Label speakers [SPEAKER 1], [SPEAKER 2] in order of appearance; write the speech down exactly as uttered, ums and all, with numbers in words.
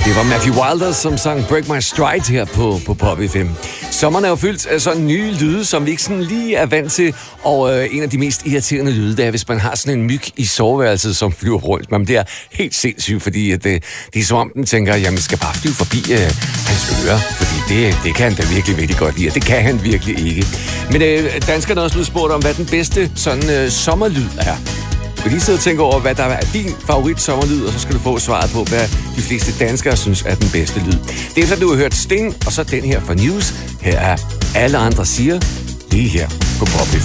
[SPEAKER 1] Det var Matthew Wilder, som sang Break My Stride her på, på Pop F M. Sommeren er jo fyldt af sådan nye lyde, som vi ikke sådan lige er vant til. Og øh, en af de mest irriterende lyde, det er, hvis man har sådan en myg i soveværelset, som flyver rundt. Man bliver helt sindssygt, fordi at, øh, det er som om, den tænker, jamen, skal bare flyve forbi øh, hans ører. Fordi det, det kan han da virkelig, virkelig godt lide, og det kan han virkelig ikke. Men øh, danskerne er også blevet spurgt om, hvad den bedste sådan øh, sommerlyd er. Du kan lige sidde og tænke over, hvad der er din favorit sommerlyd, og så skal du få svaret på, hvad de fleste danskere synes er den bedste lyd. Det er efter, du har hørt Sting, og så den her for News. Her er Alle Andre Siger, lige her på Pop F M.